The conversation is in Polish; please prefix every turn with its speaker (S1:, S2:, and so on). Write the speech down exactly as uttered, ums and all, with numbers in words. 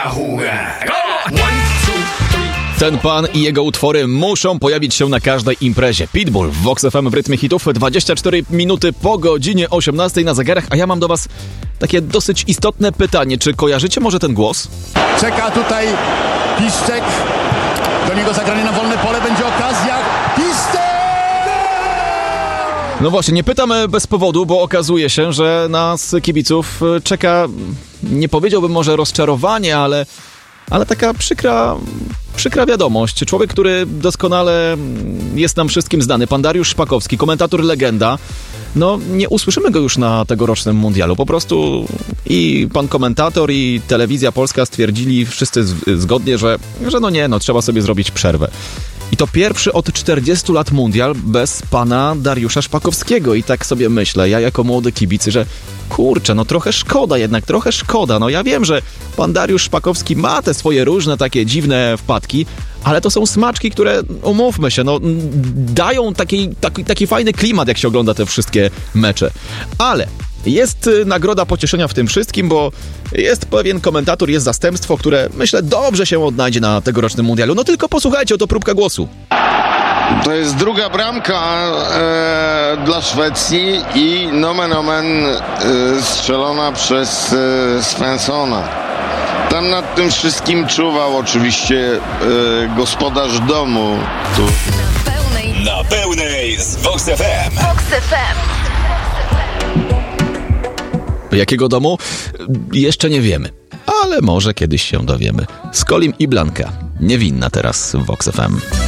S1: Ten pan i jego utwory muszą pojawić się na każdej imprezie. Pitbull w Vox F M w rytmie hitów, dwadzieścia cztery minuty po godzinie osiemnastej na zegarach, a ja mam do was takie dosyć istotne pytanie. Czy kojarzycie może ten głos?
S2: Czeka tutaj Piszczek, do niego zagranie na wolne pole, będzie okazja. Piszczek!
S1: No właśnie, nie pytamy bez powodu, bo okazuje się, że nas kibiców czeka, nie powiedziałbym może rozczarowanie, ale, ale taka przykra, przykra wiadomość. Człowiek, który doskonale jest nam wszystkim znany, pan Dariusz Szpakowski, komentator legenda, no nie usłyszymy go już na tegorocznym mundialu. Po prostu i pan komentator, i telewizja polska stwierdzili wszyscy z, zgodnie, że, że no nie, no trzeba sobie zrobić przerwę. I to pierwszy od czterdziestu lat mundial bez pana Dariusza Szpakowskiego. I tak sobie myślę, ja jako młody kibicy, że kurczę, no trochę szkoda jednak, trochę szkoda. No ja wiem, że pan Dariusz Szpakowski ma te swoje różne takie dziwne wpadki, ale to są smaczki, które, umówmy się, no dają taki, taki, taki fajny klimat, jak się ogląda te wszystkie mecze. Ale jest nagroda pocieszenia w tym wszystkim, bo jest pewien komentator, jest zastępstwo, które myślę dobrze się odnajdzie na tegorocznym mundialu. No tylko posłuchajcie, oto próbka głosu.
S3: To jest druga bramka e, dla Szwecji i nomen omen e, strzelona przez e, Svenssona. Tam nad tym wszystkim czuwał oczywiście e, gospodarz domu. Tu.
S4: Na pełnej,
S5: na pełnej z Vox F M.
S4: Vox F M.
S1: Jakiego domu? Jeszcze nie wiemy, ale może kiedyś się dowiemy. Skolim i Blanka. Niewinna teraz w Vox F M.